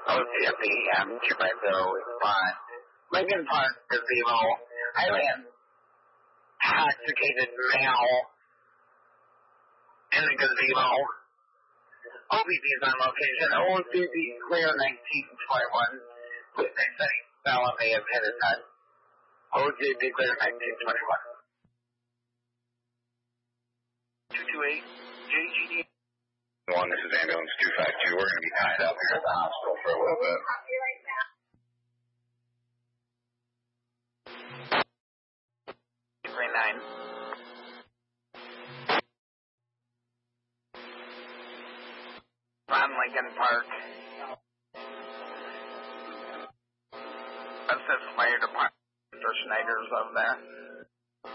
OCFE, Chicago, Spot, Lincoln Park Gazebo, highly intoxicated male in the gazebo. OBD is on location. OBD clear 1921. Please say felon may have hit a nut. OJB clear 1921. 228 JGD. One, this is ambulance 252. We're going to be tied up here at the hospital for a little bit. 39. From Lincoln Park. Assist fire department. Mr. Schneider's over there.